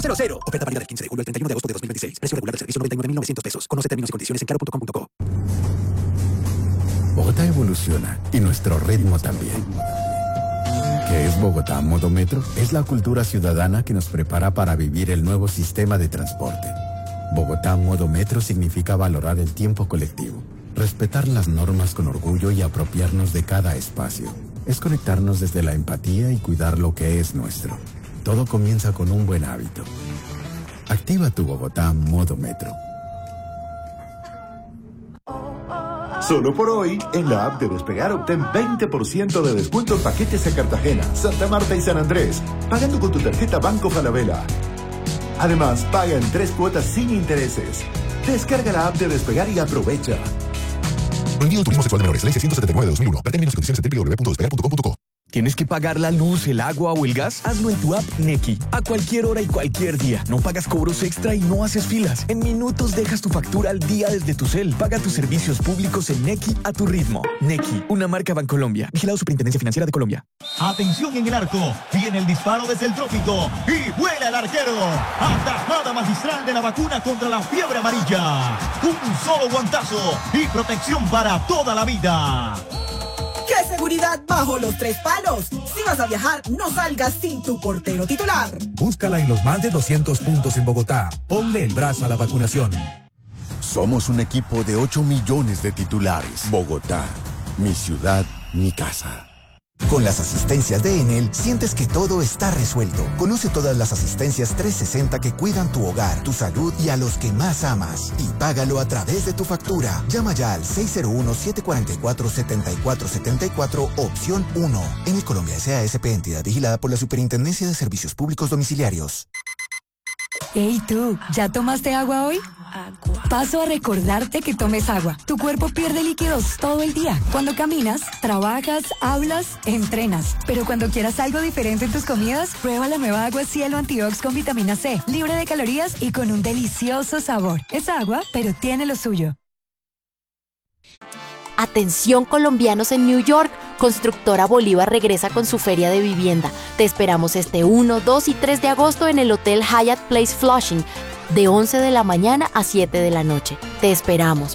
00. Oferta válida del 15 de julio al 31 de agosto de 2026. Precio regular del servicio 99.900 pesos. Conoce términos y condiciones en claro.com.co. Bogotá evoluciona y nuestro ritmo también. ¿Qué es Bogotá Modo Metro? Es la cultura ciudadana que nos prepara para vivir el nuevo sistema de transporte. Bogotá Modo Metro significa valorar el tiempo colectivo, respetar las normas con orgullo y apropiarnos de cada espacio. Es conectarnos desde la empatía y cuidar lo que es nuestro. Todo comienza con un buen hábito. Activa tu Bogotá Modo Metro. Solo por hoy, en la app de Despegar obtén 20% de descuento en paquetes a Cartagena, Santa Marta y San Andrés, pagando con tu tarjeta Banco Falabella. Además, paga en 3 cuotas sin intereses. Descarga la app de Despegar y aprovecha. Prohibido el turismo sexual de menores. Ley 679 de 2001. Ver términos y condiciones en www.despegar.com.co. ¿Tienes que pagar la luz, el agua o el gas? Hazlo en tu app Nequi. A cualquier hora y cualquier día. No pagas cobros extra y no haces filas. En minutos dejas tu factura al día desde tu cel. Paga tus servicios públicos en Nequi a tu ritmo. Nequi, una marca Bancolombia. Vigilado Superintendencia Financiera de Colombia. Atención en el arco. Viene el disparo desde el trópico. Y vuela el arquero. Atajada magistral de la vacuna contra la fiebre amarilla. Un solo guantazo y protección para toda la vida. ¡Qué seguridad bajo los 3 palos! Si vas a viajar, no salgas sin tu portero titular. Búscala en los más de 200 puntos en Bogotá. Ponle el brazo a la vacunación. Somos un equipo de 8 millones de titulares. Bogotá, mi ciudad, mi casa. Con las asistencias de Enel, sientes que todo está resuelto. Conoce todas las asistencias 360 que cuidan tu hogar, tu salud y a los que más amas. Y págalo a través de tu factura. Llama ya al 601-744-7474, opción 1. Enel Colombia S.A.S.P. entidad vigilada por la Superintendencia de Servicios Públicos Domiciliarios. Hey tú, ¿ya tomaste agua hoy? Paso a recordarte que tomes agua. Tu cuerpo pierde líquidos todo el día. Cuando caminas, trabajas, hablas, entrenas. Pero cuando quieras algo diferente en tus comidas, prueba la nueva agua Cielo Antiox con vitamina C, libre de calorías y con un delicioso sabor. Es agua, pero tiene lo suyo. Atención colombianos en New York, Constructora Bolívar regresa con su feria de vivienda. Te esperamos este 1, 2 y 3 de agosto en el Hotel Hyatt Place Flushing, de 11 de la mañana a 7 de la noche. Te esperamos.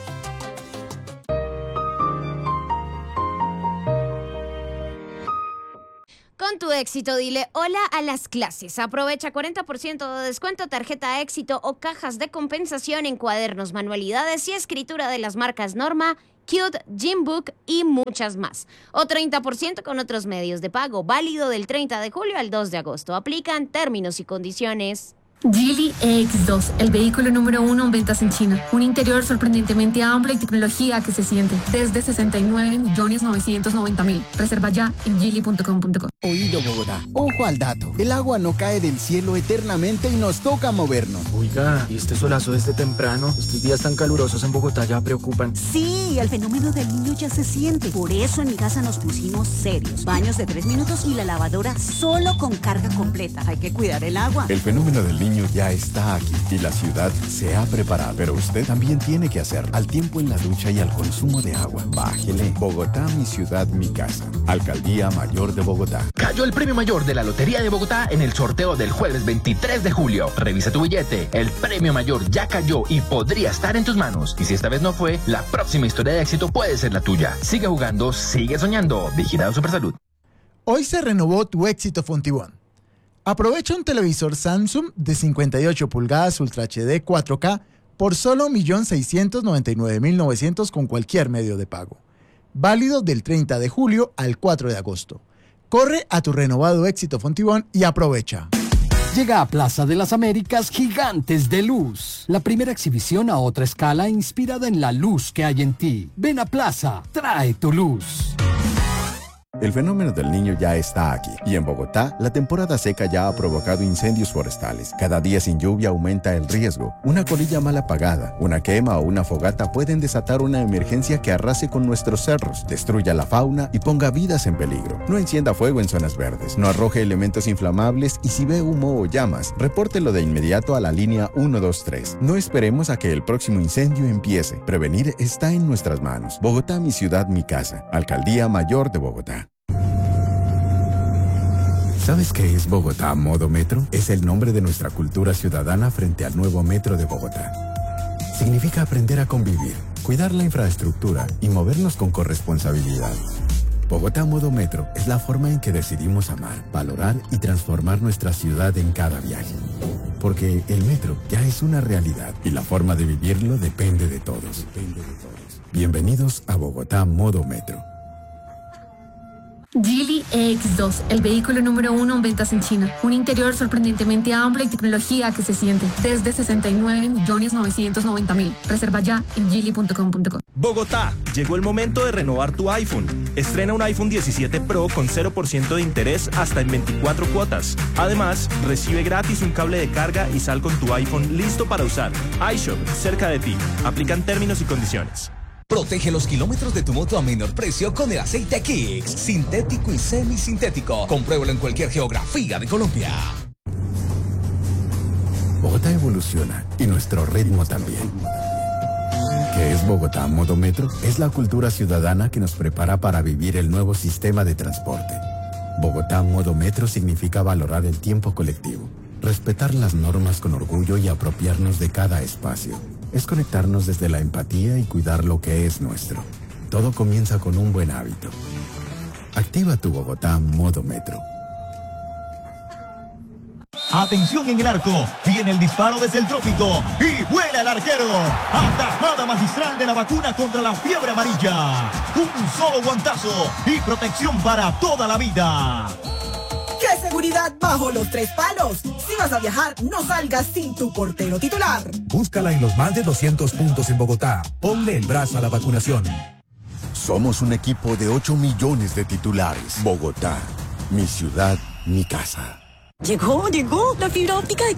Con tu éxito, dile hola a las clases. Aprovecha 40% de descuento, tarjeta éxito o cajas de compensación en cuadernos, manualidades y escritura de las marcas Norma, Cute, Gymbook y muchas más. O 30% con otros medios de pago, válido del 30 de julio al 2 de agosto. Aplican términos y condiciones. Geely EX2, el vehículo número 1 en ventas en China. Un interior sorprendentemente amplio y tecnología que se siente. Desde 69.990.000. Reserva ya en geely.com.co. Oído Bogotá, ojo al dato. El agua no cae del cielo eternamente y nos toca movernos. Oiga, ¿y este solazo desde temprano? Estos días tan calurosos en Bogotá ya preocupan. Sí, el fenómeno del Niño ya se siente. Por eso en mi casa nos pusimos serios. Baños de 3 minutos y la lavadora solo con carga completa. Hay que cuidar el agua. El fenómeno del Niño ya está aquí y la ciudad se ha preparado. Pero usted también tiene que hacer al tiempo en la ducha y al consumo de agua. Bájele. Bogotá, mi ciudad, mi casa. Alcaldía Mayor de Bogotá. Cayó el premio mayor de la Lotería de Bogotá en el sorteo del jueves 23 de julio. Revisa tu billete. El premio mayor ya cayó y podría estar en tus manos. Y si esta vez no fue, la próxima historia de éxito puede ser la tuya. Sigue jugando, sigue soñando. Vigilado Supersalud. Hoy se renovó tu éxito Fontibón. Aprovecha un televisor Samsung de 58 pulgadas Ultra HD 4K por solo 1.699.900 con cualquier medio de pago. Válido del 30 de julio al 4 de agosto. Corre a tu renovado éxito Fontibón y aprovecha. Llega a Plaza de las Américas Gigantes de Luz, la primera exhibición a otra escala inspirada en la luz que hay en ti. Ven a Plaza, trae tu luz. El fenómeno del Niño ya está aquí y en Bogotá la temporada seca ya ha provocado incendios forestales. Cada día sin lluvia aumenta el riesgo. Una colilla mal apagada, una quema o una fogata pueden desatar una emergencia que arrase con nuestros cerros, destruya la fauna y ponga vidas en peligro. No encienda fuego en zonas verdes, no arroje elementos inflamables y si ve humo o llamas, repórtelo de inmediato a la línea 123. No esperemos a que el próximo incendio empiece. Prevenir está en nuestras manos. Bogotá, mi ciudad, mi casa. Alcaldía Mayor de Bogotá. ¿Sabes qué es Bogotá Modo Metro? Es el nombre de nuestra cultura ciudadana frente al nuevo metro de Bogotá. Significa aprender a convivir, cuidar la infraestructura y movernos con corresponsabilidad. Bogotá Modo Metro es la forma en que decidimos amar, valorar y transformar nuestra ciudad en cada viaje. Porque el metro ya es una realidad y la forma de vivirlo depende de todos. Bienvenidos a Bogotá Modo Metro. Geely EX2, el vehículo número 1 en ventas en China. Un interior sorprendentemente amplio y tecnología que se siente. Desde 69.990.000. Reserva ya en geely.com.co. Bogotá, llegó el momento de renovar tu iPhone. Estrena un iPhone 17 Pro con 0% de interés hasta en 24 cuotas. Además, recibe gratis un cable de carga y sal con tu iPhone listo para usar. iShop, cerca de ti. Aplican términos y condiciones. Protege los kilómetros de tu moto a menor precio con el aceite Kicks, sintético y semisintético. Compruébalo en cualquier geografía de Colombia. Bogotá evoluciona y nuestro ritmo también. ¿Qué es Bogotá Modo Metro? Es la cultura ciudadana que nos prepara para vivir el nuevo sistema de transporte. Bogotá Modo Metro significa valorar el tiempo colectivo, respetar las normas con orgullo y apropiarnos de cada espacio. Es conectarnos desde la empatía y cuidar lo que es nuestro. Todo comienza con un buen hábito. Activa tu Bogotá Modo Metro. Atención en el arco, viene el disparo desde el trópico y vuela el arquero. Atajada magistral de la vacuna contra la fiebre amarilla. Un solo guantazo y protección para toda la vida. ¡Qué seguridad bajo los tres palos! Si vas a viajar, no salgas sin tu portero titular. Búscala en los más de 200 puntos en Bogotá. Ponle el brazo a la vacunación. Somos un equipo de 8 millones de titulares. Bogotá, mi ciudad, mi casa. Llegó la fibra óptica de